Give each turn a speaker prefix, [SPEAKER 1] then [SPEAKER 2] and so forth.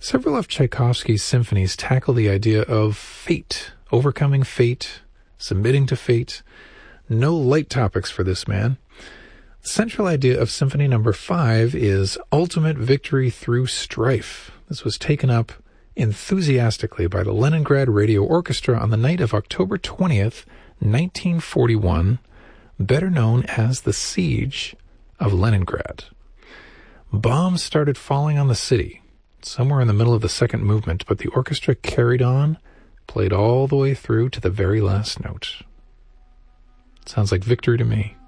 [SPEAKER 1] Several of Tchaikovsky's symphonies tackle the idea of fate, overcoming fate, submitting to fate. No light topics for this man. The central idea of Symphony No. 5 is ultimate victory through strife. This was taken up enthusiastically by the Leningrad Radio Orchestra on the night of October 20th, 1941, better known as the Siege of Leningrad. Bombs started falling on the city somewhere in the middle of the second movement, but the orchestra carried on, played all the way through to the very last note. Sounds like victory to me.